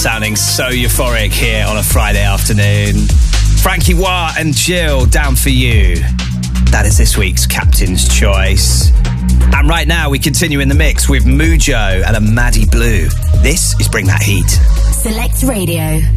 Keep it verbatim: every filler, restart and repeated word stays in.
sounding so euphoric here on a Friday afternoon. Frankie Wah and Jill, Down For You. That is this week's Captain's Choice. And right now we continue in the mix with Mujo and a Maddie Blue. This is Bring That Heat. Select Radio.